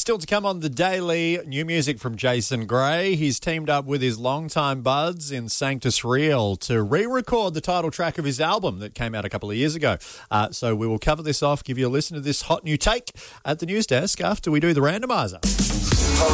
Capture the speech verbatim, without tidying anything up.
Still to come on The Daily, new music from Jason Gray. He's teamed up with his longtime buds in Sanctus Real to re-record the title track of his album that came out a couple of years ago. Uh, so we will cover this off, give you a listen to this hot new take at the news desk after we do the randomizer.